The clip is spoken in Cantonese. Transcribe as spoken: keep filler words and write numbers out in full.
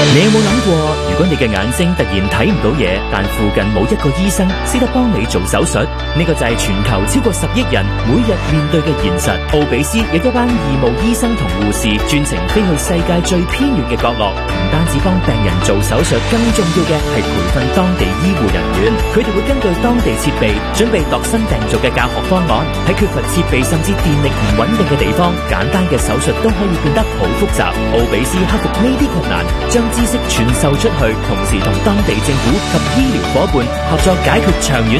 你有冇諗過，如果你嘅眼睛突然睇唔到嘢，但附近冇一個醫生識得幫你做手術，呢個就係全球超過十億人每日面對嘅現實。奧比斯有一班義務醫生同護士專程飛去世界最偏遠嘅角落，唔單止幫病人做手術，更重要嘅係培訓當地醫護人員。佢哋會根據當地設備準備度身訂造嘅教學方案，喺缺乏設備甚至電力唔穩定嘅地方，簡單嘅手術都可以變得好複雜。奧比斯克服呢啲困難，將知識傳授出去，同時同當地政府及醫療夥伴合作解決長遠